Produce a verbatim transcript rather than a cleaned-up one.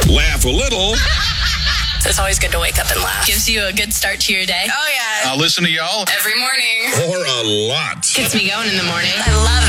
Laugh a little. It's always good to wake up and laugh. Gives you a good start to your day. Oh, yeah. I'll listen to y'all Every morning. or a lot. Gets me going in the morning. I love